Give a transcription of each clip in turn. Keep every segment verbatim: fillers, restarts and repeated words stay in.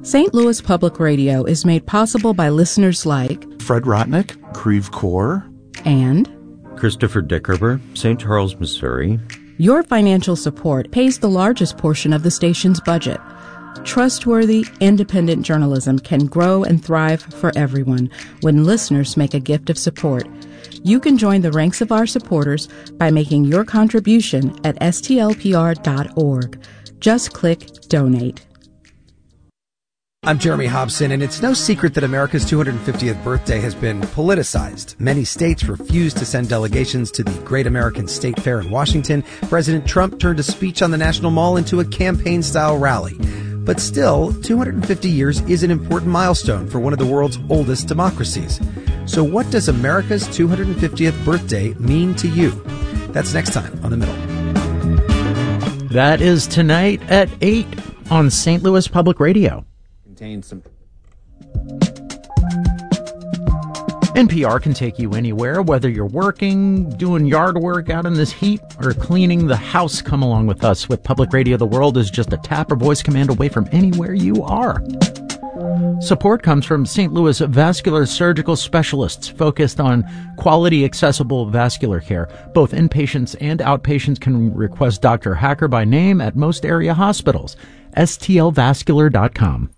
Saint Louis Public Radio is made possible by listeners like Fred Rotnick, Creve Coeur, and Christopher Dickerber, Saint Charles, Missouri. Your financial support pays the largest portion of the station's budget. Trustworthy, independent journalism can grow and thrive for everyone when listeners make a gift of support. You can join the ranks of our supporters by making your contribution at S T L P R dot org. Just click Donate. I'm Jeremy Hobson, and it's no secret that America's two hundred fiftieth birthday has been politicized. Many states refused to send delegations to the Great American State Fair in Washington. President Trump turned a speech on the National Mall into a campaign-style rally. But still, two hundred fifty years is an important milestone for one of the world's oldest democracies. So what does America's two hundred fiftieth birthday mean to you? That's next time on The Middle. That is tonight at eight on Saint Louis Public Radio. Some N P R can take you anywhere, whether you're working, doing yard work out in this heat, or cleaning the house. Come along with us. With Public Radio, the world is just a tap or voice command away from anywhere you are. Support comes from Saint Louis Vascular Surgical Specialists, focused on quality, accessible vascular care. Both inpatients and outpatients can request Doctor Hacker by name at most area hospitals. S T L vascular dot com.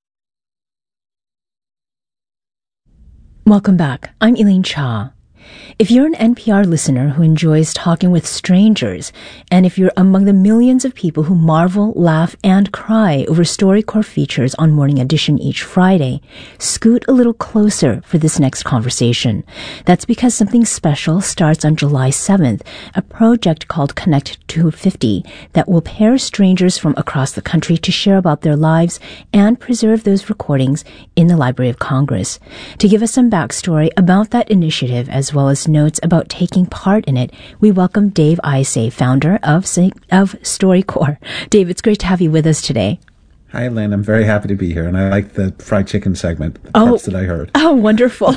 Welcome back. I'm Elaine Cha. If you're an N P R listener who enjoys talking with strangers, and if you're among the millions of people who marvel, laugh, and cry over StoryCorps features on Morning Edition each Friday, scoot a little closer for this next conversation. That's because something special starts on July seventh, a project called Connect two fifty that will pair strangers from across the country to share about their lives and preserve those recordings in the Library of Congress. To give us some backstory about that initiative, as well as notes about taking part in it, we welcome Dave Isay, founder of of StoryCorps. Dave, it's great to have you with us today. Hi, Lynn. I'm very happy to be here, and I like the fried chicken segment, the oh, parts that I heard. Oh, wonderful.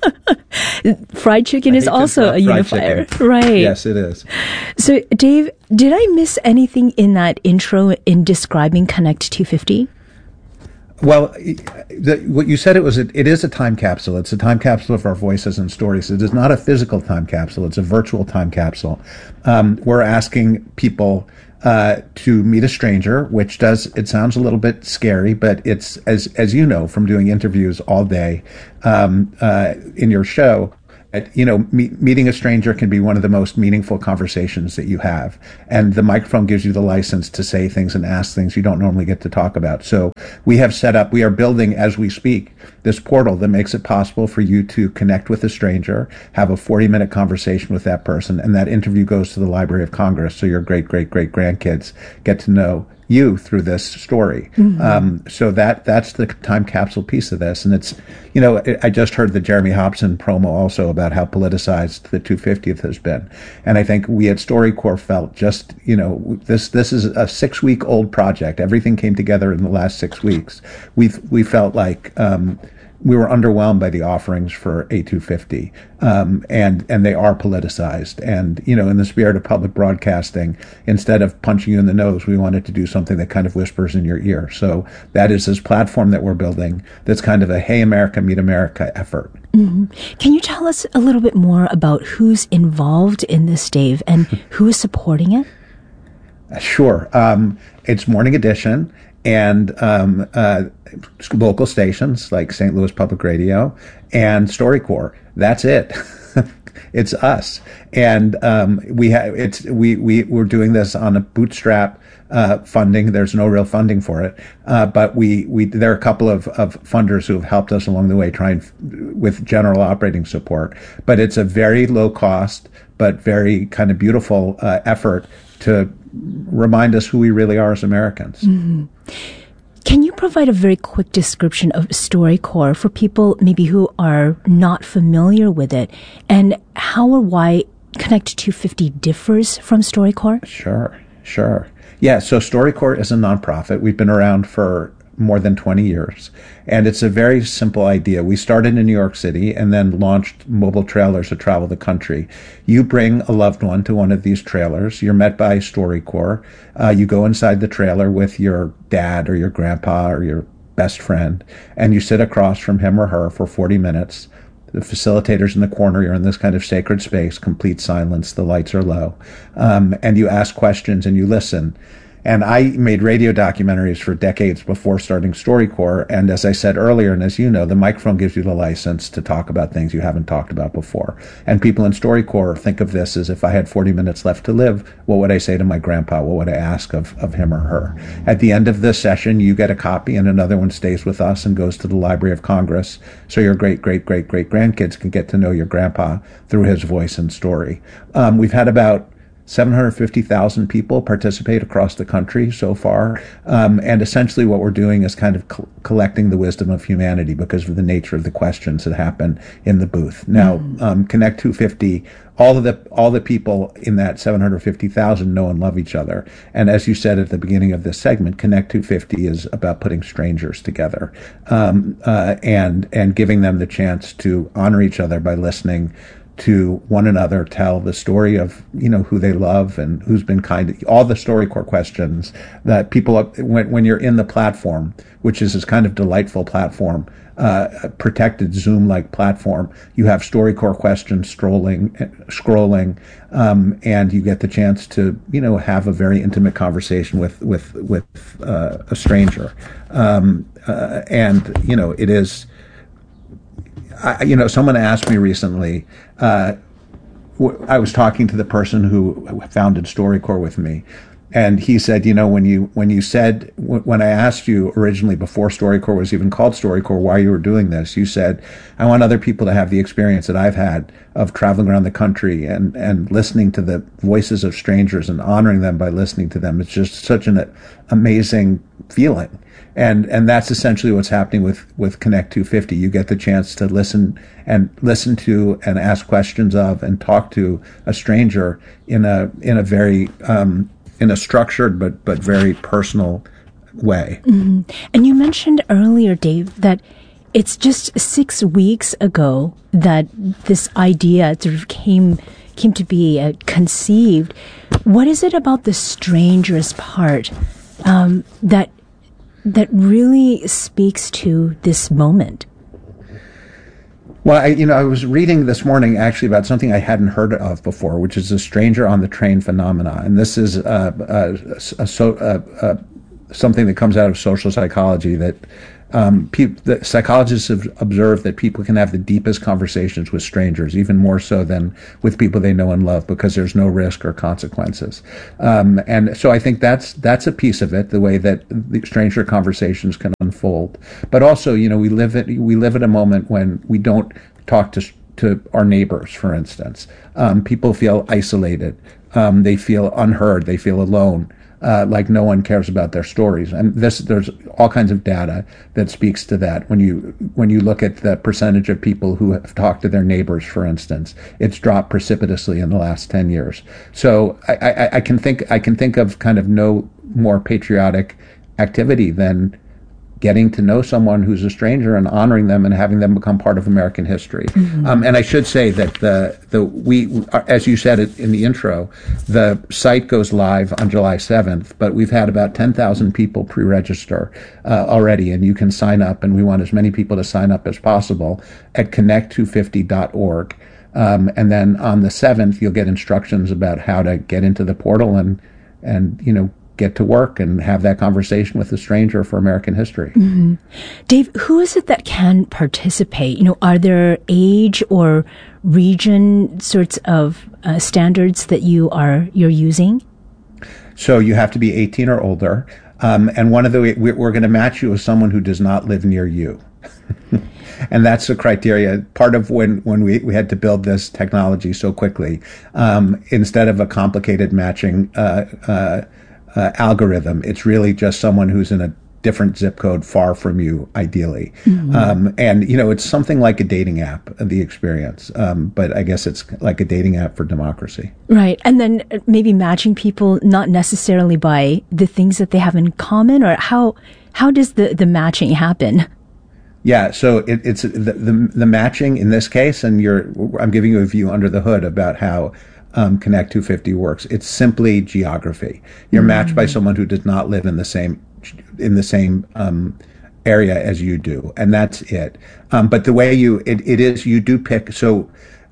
Fried chicken I is also a unifier. Chicken. Right. Yes, it is. So, Dave, did I miss anything in that intro in describing Connect two fifty? Well, the, what you said, it was a, it is a time capsule. It's a time capsule of our voices and stories. It is not a physical time capsule. It's a virtual time capsule. Um, we're asking people uh, to meet a stranger, which does, it sounds a little bit scary, but it's, as as you know from doing interviews all day um, uh, in your show, you know, meet, meeting a stranger can be one of the most meaningful conversations that you have. And the microphone gives you the license to say things and ask things you don't normally get to talk about. So we have set up, we are building as we speak, this portal that makes it possible for you to connect with a stranger, have a forty minute conversation with that person, and that interview goes to the Library of Congress. So your great, great, great grandkids get to know you through this story. Mm-hmm. Um, so that that's the time capsule piece of this. And it's, you know, I just heard the Jeremy Hobson promo also about how politicized the two hundred fiftieth has been. And I think we at StoryCorps felt just, you know, this this is a six week old project. Everything came together in the last six weeks. We we felt like um, we were underwhelmed by the offerings for A two fifty, um, and and they are politicized. And, you know, in the spirit of public broadcasting, instead of punching you in the nose, we wanted to do something that kind of whispers in your ear. So that is this platform that we're building that's kind of a Hey America, Meet America effort. Mm-hmm. Can you tell us a little bit more about who's involved in this, Dave, and who is supporting it? Sure. Um, it's Morning Edition and um, uh, local stations like Saint Louis Public Radio and StoryCorps. That's it. It's us, and um, we have it's we we we're doing this on a bootstrap uh, funding. There's no real funding for it, uh, but we we there are a couple of, of funders who have helped us along the way, trying with general operating support. But it's a very low cost, but very kind of beautiful uh, effort to remind us who we really are as Americans. Mm-hmm. Can you provide a very quick description of StoryCorps for people maybe who are not familiar with it, and how or why Connect two fifty differs from StoryCorps? Sure, sure. Yeah, so StoryCorps is a nonprofit. We've been around for more than twenty years. And it's a very simple idea. We started in New York City and then launched mobile trailers to travel the country. You bring a loved one to one of these trailers. You're met by StoryCorps. Uh, you go inside the trailer with your dad or your grandpa or your best friend, and you sit across from him or her for forty minutes. The facilitator's in the corner. You're in this kind of sacred space, complete silence. The lights are low. Um, and you ask questions and you listen. And I made radio documentaries for decades before starting StoryCorps. And as I said earlier, and as you know, the microphone gives you the license to talk about things you haven't talked about before. And people in StoryCorps think of this as, if I had forty minutes left to live, what would I say to my grandpa? What would I ask of, of him or her? At the end of this session, you get a copy and another one stays with us and goes to the Library of Congress. So your great, great, great, great grandkids can get to know your grandpa through his voice and story. Um, we've had about seven hundred fifty thousand people participate across the country so far. Um, and essentially what we're doing is kind of co- collecting the wisdom of humanity because of the nature of the questions that happen in the booth. Now, mm. um, Connect two fifty, all of the, all the people in that seven hundred fifty thousand know and love each other. And as you said at the beginning of this segment, Connect two fifty is about putting strangers together, um, uh, and, and giving them the chance to honor each other by listening to one another tell the story of, you know, who they love and who's been kind. All the StoryCorps questions that people, when, when you're in the platform, which is this kind of delightful platform, uh, protected Zoom-like platform, you have StoryCorps questions strolling, scrolling, um, and you get the chance to, you know, have a very intimate conversation with, with, with, uh, a stranger. Um, uh, and, you know, it is, I, you know, someone asked me recently, uh, w- I was talking to the person who founded StoryCorps with me, and he said, you know, when you, when you said, w- when I asked you originally before StoryCorps was even called StoryCorps, why you were doing this, you said, I want other people to have the experience that I've had of traveling around the country and, and listening to the voices of strangers and honoring them by listening to them. It's just such an amazing feeling. And and that's essentially what's happening with, with Connect two fifty. You get the chance to listen and listen to and ask questions of and talk to a stranger in a in a very um, in a structured but but very personal way. Mm-hmm. And you mentioned earlier, Dave, that it's just six weeks ago that this idea sort of came came to be uh, conceived. What is it about the strangers part um, that that really speaks to this moment? Well, I, you know, I was reading this morning actually about something I hadn't heard of before, which is the stranger on the train phenomena. And this is uh, uh, a, so, uh, uh, something that comes out of social psychology that um, pe- the psychologists have observed that people can have the deepest conversations with strangers, even more so than with people they know and love, because there's no risk or consequences. Um, and so I think that's that's a piece of it, the way that the stranger conversations can unfold. But also, you know, we live at we live at a moment when we don't talk to to our neighbors, for instance. Um, people feel isolated. Um, they feel unheard. They feel alone. Uh, like no one cares about their stories. And this, there's all kinds of data that speaks to that. When you, when you look at the percentage of people who have talked to their neighbors, for instance, it's dropped precipitously in the last ten years. So I, I, I can think, I can think of kind of no more patriotic activity than getting to know someone who's a stranger and honoring them and having them become part of American history. Mm-hmm. Um, and I should say that the the we, as you said in the intro, the site goes live on July seventh, but we've had about ten thousand people pre-register uh, already, and you can sign up, and we want as many people to sign up as possible at connect two fifty dot org. Um, and then on the seventh, you'll get instructions about how to get into the portal and, and you know, get to work and have that conversation with a stranger for American history. Mm-hmm. Dave, who is it that can participate? You know, are there age or region sorts of uh, standards that you are you're using? So you have to be eighteen or older, um, and one of the we're going to match you with someone who does not live near you. And that's the criteria. Part of when, when we, we had to build this technology so quickly, um, instead of a complicated matching uh, uh, uh, algorithm, it's really just someone who's in a different zip code far from you, ideally. Mm-hmm. Um, and, you know, it's something like a dating app, the experience. Um, but I guess it's like a dating app for democracy. Right. And then maybe matching people not necessarily by the things that they have in common, or how how does the, the matching happen? Yeah, so it, it's the, the the matching in this case, and you're I'm giving you a view under the hood about how um, Connect two fifty works. It's simply geography. You're mm-hmm. matched by someone who does not live in the same in the same um, area as you do, and that's it. Um, but the way you, it, it is, you do pick, so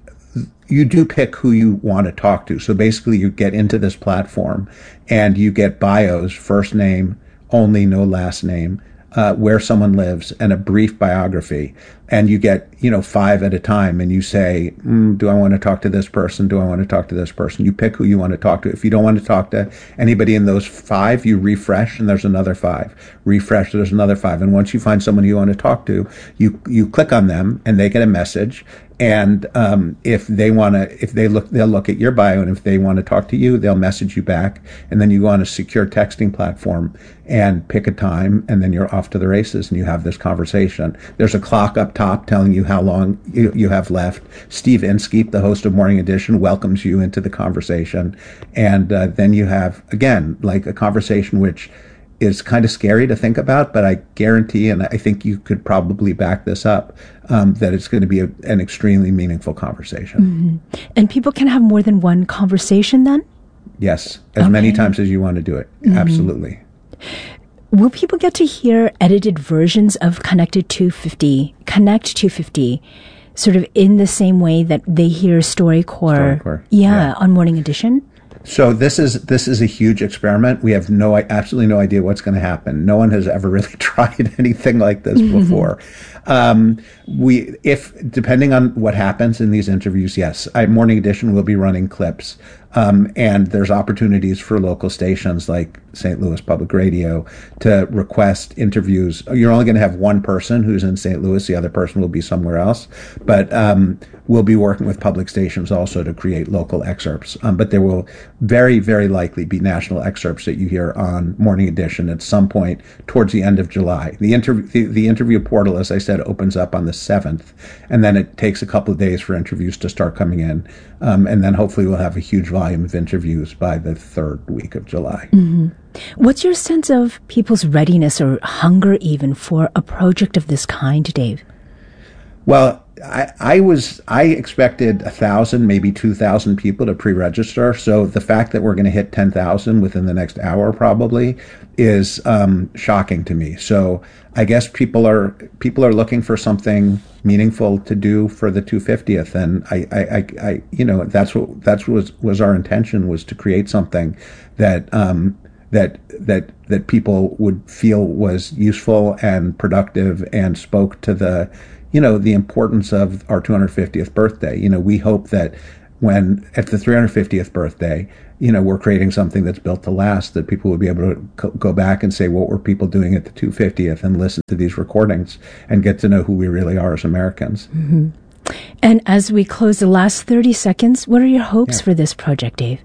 you do pick who you want to talk to. So basically you get into this platform and you get bios, first name, only, no last name, uh, where someone lives, and a brief biography. And you get, you know, five at a time, and you say, mm, do I want to talk to this person? Do I want to talk to this person? You pick who you want to talk to. If you don't want to talk to anybody in those five, you refresh, and there's another five. Refresh, there's another five. And once you find someone you want to talk to, you you click on them, and they get a message. And um, if they want to, if they look, they'll look at your bio, and if they want to talk to you, they'll message you back. And then you go on a secure texting platform and pick a time, and then you're off to the races, and you have this conversation. There's a clock up top telling you how long you, you have left. Steve Inskeep, the host of Morning Edition, welcomes you into the conversation. And uh, then you have, again, like a conversation which is kind of scary to think about, but I guarantee, and I think you could probably back this up, um, that it's going to be a, an extremely meaningful conversation. Mm-hmm. And people can have more than one conversation then? Yes, as okay. many times as you want to do it. Mm-hmm. Absolutely. Will people get to hear edited versions of Connected two fifty, Connect two fifty, sort of in the same way that they hear StoryCorps, StoryCorps. Yeah, yeah, on Morning Edition? So this is this is a huge experiment. We have no absolutely no idea what's going to happen. No one has ever really tried anything like this before. Um, we, if depending on what happens in these interviews, yes, I, Morning Edition will be running clips, um, and there's opportunities for local stations like Saint Louis Public Radio to request interviews. You're only going to have one person who's in Saint Louis; the other person will be somewhere else. But um, we'll be working with public stations also to create local excerpts. Um, but there will very, very likely be national excerpts that you hear on Morning Edition at some point towards the end of July. The interview, the, the interview portal, as I said, opens up on the seventh, and then it takes a couple of days for interviews to start coming in, um, and then hopefully we'll have a huge volume of interviews by the third week of July. Mm-hmm. What's your sense of people's readiness or hunger even for a project of this kind, Dave? Well, I, I was I expected a thousand, maybe two thousand people to pre-register. So the fact that we're going to hit ten thousand within the next hour probably is um, shocking to me. So I guess people are people are looking for something meaningful to do for the two hundred fiftieth, and I, I, I, I you know that's what that's what was, was our intention, was to create something that um, that that that people would feel was useful and productive and spoke to the you know, the importance of our two hundred fiftieth birthday. You know, we hope that when at the three hundred fiftieth birthday, you know, we're creating something that's built to last, that people will be able to co- go back and say, what were people doing at the two hundred fiftieth, and listen to these recordings and get to know who we really are as Americans. Mm-hmm. And as we close the last thirty seconds, what are your hopes yeah. for this project, Dave?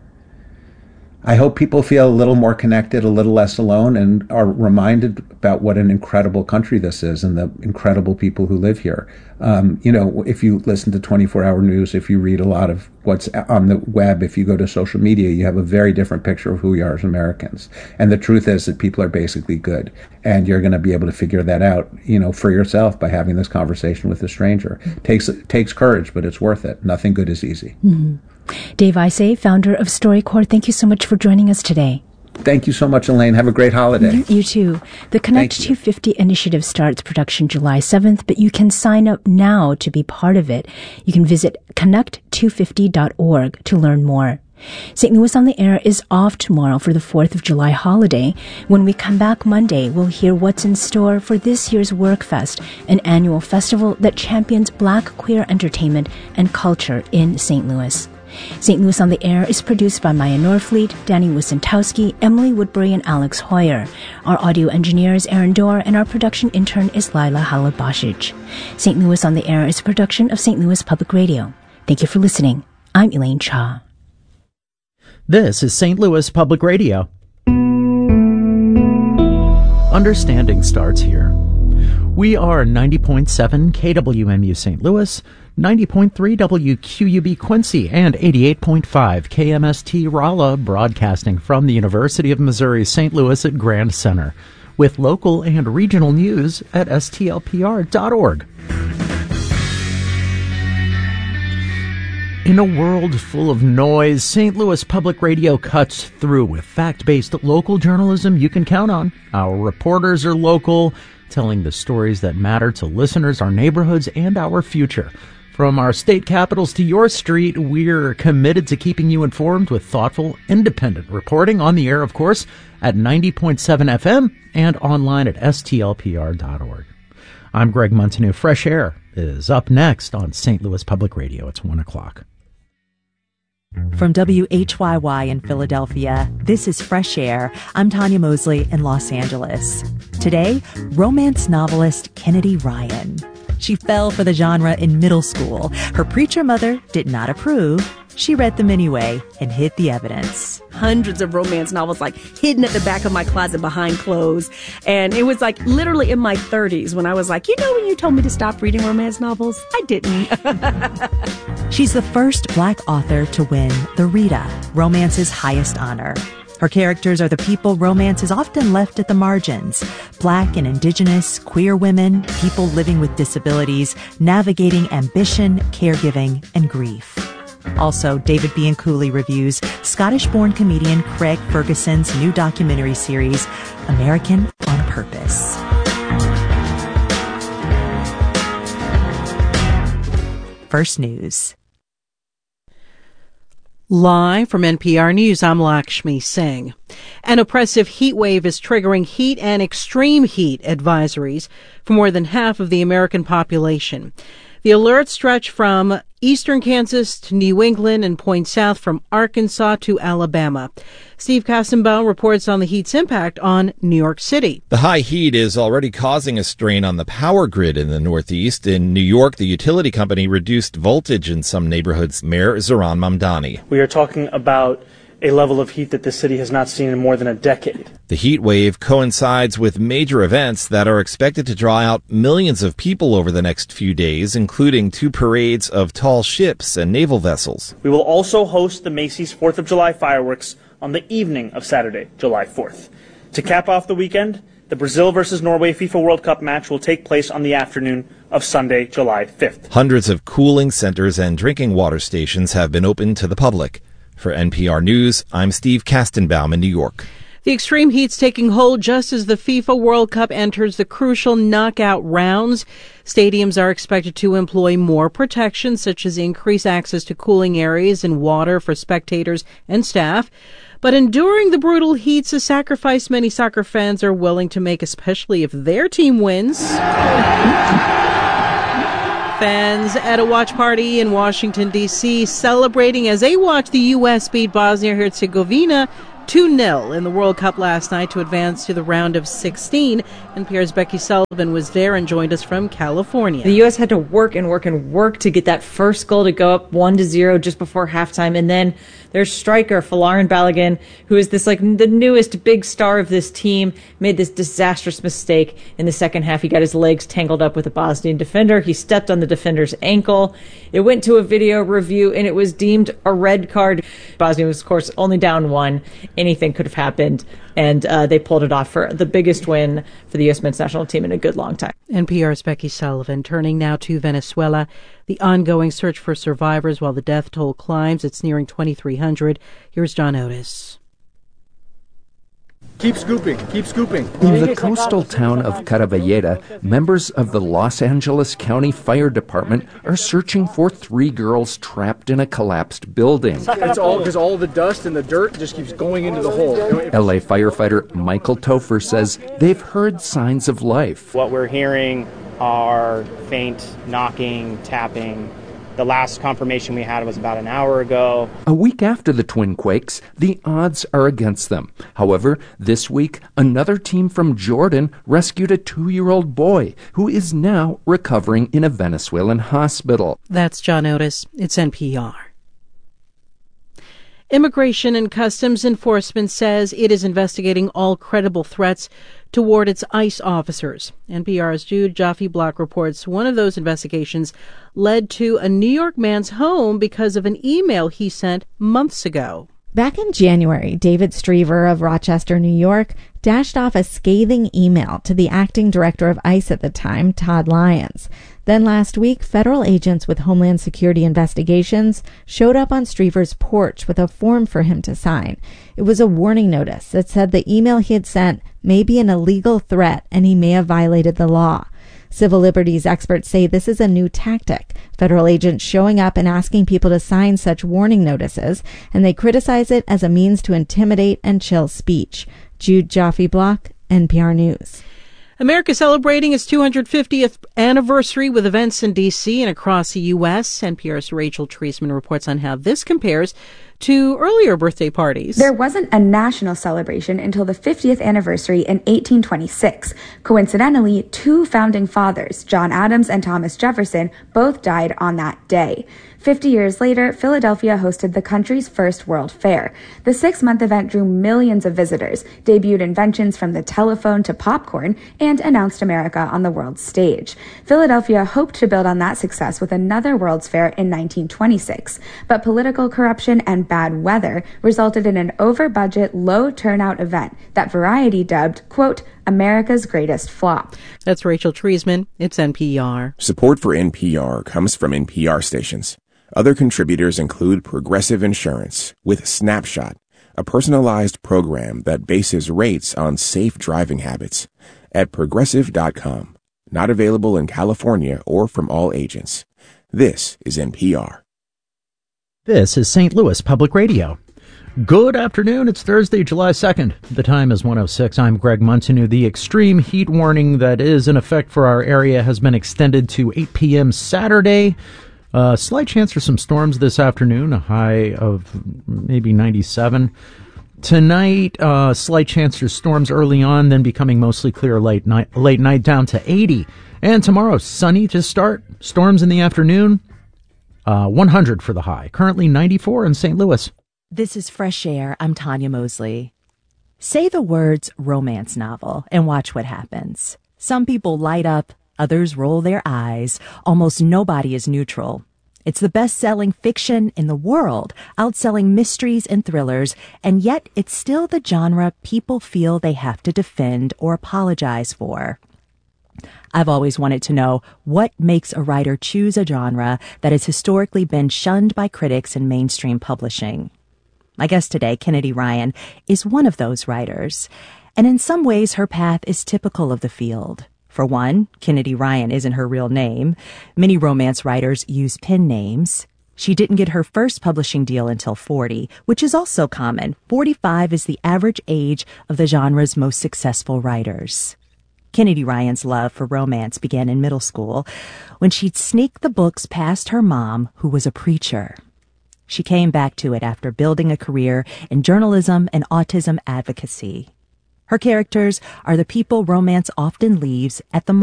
I hope people feel a little more connected, a little less alone, and are reminded about what an incredible country this is and the incredible people who live here. Um, you know, if you listen to twenty-four hour news, if you read a lot of what's on the web, if you go to social media, you have a very different picture of who we are as Americans. And the truth is that people are basically good. And you're going to be able to figure that out, you know, for yourself by having this conversation with a stranger. It takes, it takes courage, but it's worth it. Nothing good is easy. Mm-hmm. Dave Isay, founder of StoryCorps, thank you so much for joining us today. Thank you so much, Elaine. Have a great holiday. You, you too. The Connect two fifty initiative starts production July seventh, but you can sign up now to be part of it. You can visit connect two fifty dot org to learn more. Saint Louis on the Air is off tomorrow for the fourth of July holiday. When we come back Monday, we'll hear what's in store for this year's WorkFest, an annual festival that champions Black queer entertainment and culture in Saint Louis. Saint Louis on the Air is produced by Maya Norfleet, Danny Wissentowski, Emily Woodbury, and Alex Hoyer. Our audio engineer is Aaron Dorr, and our production intern is Lila Halabashich. Saint Louis on the Air is a production of Saint Louis Public Radio. Thank you for listening. I'm Elaine Cha. This is Saint Louis Public Radio. Understanding starts here. We are ninety point seven K W M U Saint Louis, ninety point three W Q U B Quincy, and eighty-eight point five K M S T Rolla, broadcasting from the University of Missouri Saint Louis at Grand Center, with local and regional news at S T L P R dot org. In a world full of noise, Saint Louis Public Radio cuts through with fact-based local journalism you can count on. Our reporters are local, telling the stories that matter to listeners, our neighborhoods, and our future. From our state capitals to your street, we're committed to keeping you informed with thoughtful, independent reporting on the air, of course, at ninety point seven F M and online at S T L P R dot org. I'm Greg Montanew. Fresh Air is up next on Saint Louis Public Radio. It's one o'clock. From W H Y Y in Philadelphia, this is Fresh Air. I'm Tanya Mosley in Los Angeles. Today, romance novelist Kennedy Ryan. She fell for the genre in middle school. Her preacher mother did not approve. She read them anyway and hid the evidence. Hundreds of romance novels like hidden at the back of my closet behind clothes. And it was like literally in my thirties when I was like, you know, when you told me to stop reading romance novels, I didn't. She's the first Black author to win the Rita, romance's highest honor. Her characters are the people romance is often left at the margins. Black and Indigenous, queer women, people living with disabilities, navigating ambition, caregiving, and grief. Also, David Bianculli reviews Scottish-born comedian Craig Ferguson's new documentary series, American on Purpose. First News. Live from N P R News, I'm Lakshmi Singh. An oppressive heat wave is triggering heat and extreme heat advisories for more than half of the American population. The alerts stretch from eastern Kansas to New England and point south from Arkansas to Alabama. Steve Kastenbaum reports on the heat's impact on New York City. The high heat is already causing a strain on the power grid in the Northeast. In New York, the utility company reduced voltage in some neighborhoods. Mayor Zoran Mamdani. We are talking about a level of heat that the city has not seen in more than a decade. The heat wave coincides with major events that are expected to draw out millions of people over the next few days, including two parades of tall ships and naval vessels. We will also host the Macy's fourth of July fireworks on the evening of Saturday, July fourth. To cap off the weekend, the Brazil versus Norway FIFA World Cup match will take place on the afternoon of Sunday, July fifth. Hundreds of cooling centers and drinking water stations have been opened to the public. For N P R News, I'm Steve Kastenbaum in New York. The extreme heat's taking hold just as the FIFA World Cup enters the crucial knockout rounds. Stadiums are expected to employ more protections, such as increased access to cooling areas and water for spectators and staff. But enduring the brutal heat's a sacrifice many soccer fans are willing to make, especially if their team wins. Fans at a watch party in Washington, D C celebrating as they watch the U S beat Bosnia-Herzegovina two nil in the World Cup last night to advance to the round of sixteen. N P R's Becky Sullivan was there and joined us from California. The U S had to work and work and work to get that first goal to go up one to zero just before halftime. And then their striker, Folarin Balogun, who is this like the newest big star of this team, made this disastrous mistake in the second half. He got his legs tangled up with a Bosnian defender. He stepped on the defender's ankle. It went to a video review and it was deemed a red card. Bosnia was, of course, only down one. Anything could have happened, and uh, they pulled it off for the biggest win for the U S men's national team in a good long time. N P R's Becky Sullivan. Turning now to Venezuela. The ongoing search for survivors while the death toll climbs. It's nearing twenty-three hundred. Here's John Otis. Keep scooping, keep scooping. In the coastal town of Caravalleda, members of the Los Angeles County Fire Department are searching for three girls trapped in a collapsed building. It's all because all the dust and the dirt just keeps going into the hole. L A firefighter Michael Topher says they've heard signs of life. What we're hearing are faint knocking, tapping. The last confirmation we had was about an hour ago. A week after the twin quakes, the odds are against them. However, this week, another team from Jordan rescued a two-year-old boy who is now recovering in a Venezuelan hospital. That's John Otis. It's N P R. Immigration and Customs Enforcement says it is investigating all credible threats toward its ICE officers. N P R's Jude Jaffe-Block reports one of those investigations led to a New York man's home because of an email he sent months ago. Back in January, David Strever of Rochester, New York, dashed off a scathing email to the acting director of ICE at the time, Todd Lyons. Then last week, federal agents with Homeland Security investigations showed up on Streever's porch with a form for him to sign. It was a warning notice that said the email he had sent may be an illegal threat and he may have violated the law. Civil liberties experts say this is a new tactic, federal agents showing up and asking people to sign such warning notices, and they criticize it as a means to intimidate and chill speech. Jude Jaffe-Block, N P R News. America celebrating its two hundred fiftieth anniversary with events in D C and across the U S N P R's Rachel Treisman reports on how this compares to earlier birthday parties. There wasn't a national celebration until the fiftieth anniversary in eighteen twenty-six. Coincidentally, two founding fathers, John Adams and Thomas Jefferson, both died on that day. Fifty years later, Philadelphia hosted the country's first World Fair. The six-month event drew millions of visitors, debuted inventions from the telephone to popcorn, and announced America on the world stage. Philadelphia hoped to build on that success with another World's Fair in nineteen twenty-six, but political corruption and bad weather resulted in an over-budget, low-turnout event that Variety dubbed, quote, America's greatest flop. That's Rachel Treisman. It's N P R. Support for N P R comes from N P R stations. Other contributors include Progressive Insurance with Snapshot, a personalized program that bases rates on safe driving habits, at progressive dot com. Not available in California or from all agents. This is N P R. This is Saint Louis Public Radio. Good afternoon. It's Thursday, July second. The time is one oh six. I'm Greg Montanu. The extreme heat warning that is in effect for our area has been extended to eight p.m. Saturday. Uh, slight chance for some storms this afternoon, a high of maybe ninety-seven. Tonight, uh, slight chance for storms early on, then becoming mostly clear late night, late night down to eighty. And tomorrow, sunny to start, storms in the afternoon, uh, one hundred for the high. Currently ninety-four in Saint Louis. This is Fresh Air. I'm Tanya Mosley. Say the words romance novel and watch what happens. Some people light up, others roll their eyes. Almost nobody is neutral. It's the best-selling fiction in the world, outselling mysteries and thrillers, and yet it's still the genre people feel they have to defend or apologize for. I've always wanted to know what makes a writer choose a genre that has historically been shunned by critics in mainstream publishing. My guest today, Kennedy Ryan, is one of those writers, and in some ways her path is typical of the field. For one, Kennedy Ryan isn't her real name. Many romance writers use pen names. She didn't get her first publishing deal until forty, which is also common. forty-five is the average age of the genre's most successful writers. Kennedy Ryan's love for romance began in middle school when she'd sneak the books past her mom, who was a preacher. She came back to it after building a career in journalism and autism advocacy. Her characters are the people romance often leaves at the